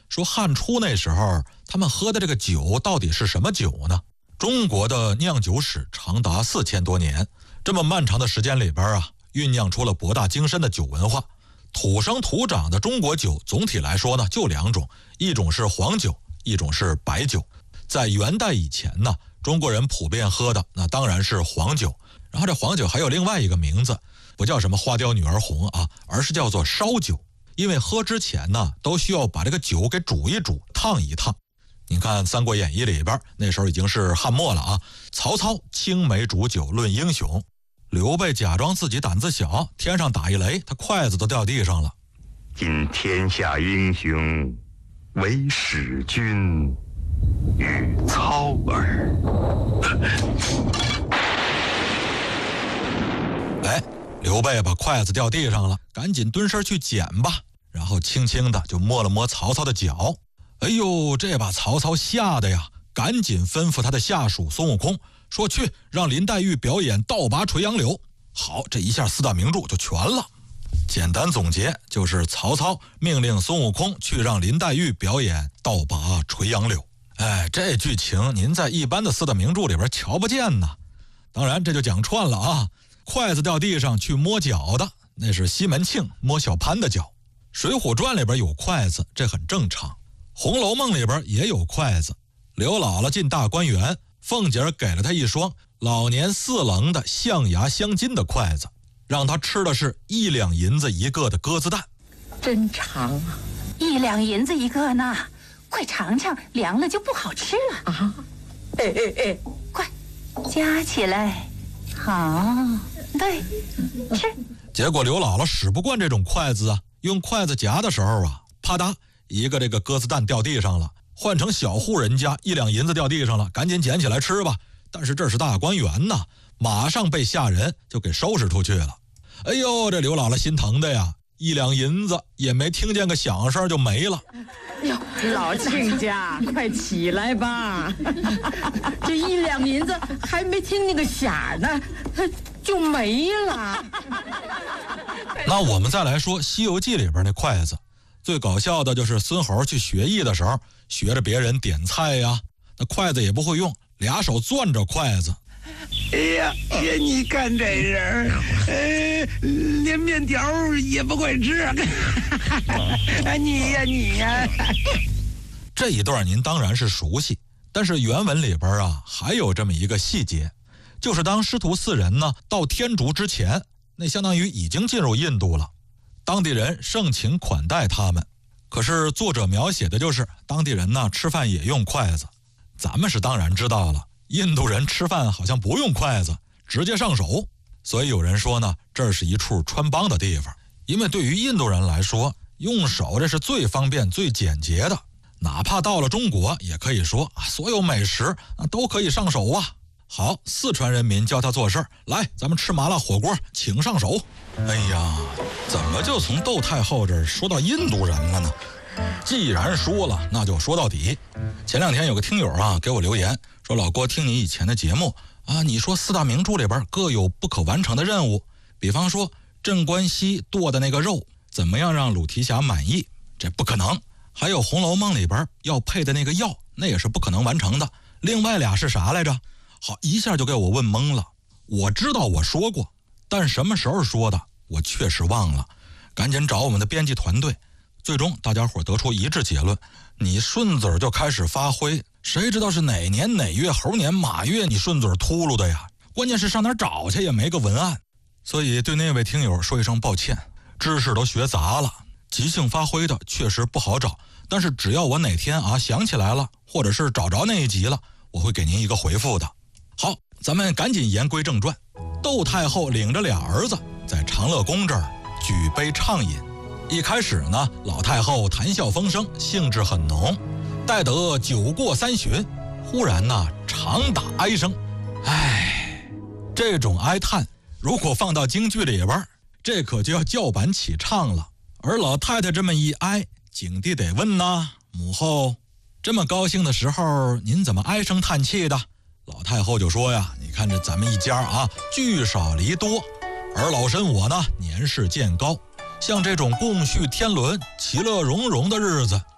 说汉初那时候他们喝的这个酒到底是什么酒呢？中国的酿酒史长达4000多年，这么漫长的时间里边啊，酝酿出了博大精深的酒文化。土生土长的中国酒总体来说呢，就2种，一种是黄酒，一种是白酒。在元代以前呢，中国人普遍喝的那当然是黄酒，然后这黄酒还有另外一个名字，不叫什么花雕女儿红啊，而是叫做烧酒。因为喝之前呢，都需要把这个酒给煮一煮，烫一烫。你看《三国演义》里边，那时候已经是汉末了啊。曹操青梅煮酒论英雄，刘备假装自己胆子小，天上打一雷，他筷子都掉地上了。 今天下英雄，唯使君与操耳。 哎，刘备把筷子掉地上了，赶紧蹲身去捡吧，然后轻轻的就摸了摸曹操的脚。哎呦，这把曹操吓得呀，赶紧吩咐他的下属孙悟空说，去让林黛玉表演倒拔垂杨柳。好，这一下4大名著就全了。简单总结就是曹操命令孙悟空去让林黛玉表演倒拔垂杨柳。哎，这剧情您在一般的4大名著里边瞧不见呢。当然这就讲串了啊。筷子掉地上去摸脚的，那是西门庆摸小潘的脚。水浒传里边有筷子，这很正常。红楼梦里边也有筷子。刘姥姥进大观园，凤姐给了她一双老年4棱的象牙镶金的筷子，让她吃的是1两银子一个的鸽子蛋。 真长啊 ！1两银子一个呢，快尝尝，凉了就不好吃了啊！哎， 快夹起来，好，对，吃。 结果刘姥姥使不惯这种筷子啊，用筷子夹的时候啊，啪嗒一个这个鸽子蛋掉地上了。换成小户人家1两银子掉地上了，赶紧捡起来吃吧。但是这是大观园呐，马上被下人就给收拾出去了。哎呦，这刘姥姥心疼的呀，1两银子也没听见个响声就没了。 哟，老亲家，快起来吧！这1两银子还没听那个响呢，就没了。 那我们再来说《西游记》里边那筷子。最搞笑的就是孙猴去学艺的时候，学着别人点菜呀，那筷子也不会用，2手攥着筷子。 哎呀，你看这人，连面条也不会吃。你呀。 这一段您当然是熟悉，但是原文里边啊还有这么一个细节，就是当师徒4人呢到天竺之前，那相当于已经进入印度了。当地人盛情款待他们，可是作者描写的就是当地人呢吃饭也用筷子。咱们是当然知道了，印度人吃饭好像不用筷子，直接上手。所以有人说呢，这是一处穿帮的地方。因为对于印度人来说，用手这是最方便最简洁的。哪怕到了中国，也可以说所有美食都可以上手啊。好，四川人民教他做事儿，来，咱们吃麻辣火锅，请上手。哎呀，怎么就从窦太后这儿说到印度人了呢？既然说了，那就说到底。前2天有个听友啊给我留言说，老郭听你以前的节目啊，你说4大名著里边各有不可完成的任务，比方说镇关西剁的那个肉，怎么样让鲁提辖满意？这不可能。还有《红楼梦》里边要配的那个药，那也是不可能完成的。另外俩是啥来着？好，一下就给我问懵了。我知道我说过，但什么时候说的我确实忘了。赶紧找我们的编辑团队。最终大家伙得出一致结论，你顺嘴就开始发挥，谁知道是哪年哪月猴年马月你顺嘴秃噜的呀？关键是上哪儿找去也没个文案。所以对那位听友说一声抱歉，知识都学杂了，即兴发挥的确实不好找，但是只要我哪天想起来了，或者是找着那一集了，我会给您一个回复的。好，咱们赶紧言归正传。窦太后领着俩儿子在长乐宫这儿举杯畅饮。一开始呢，老太后谈笑风生，兴致很浓。待得酒过3巡，忽然呢长打哀声。唉，这种哀叹如果放到京剧里边，这可就要叫板起唱了。而老太太这么一哀，景帝得问呐，母后这么高兴的时候，您怎么唉声叹气的？老太后就说呀，你看这咱们一家聚少离多，而老身我呢年事渐高，像这种共叙天伦其乐融融的日子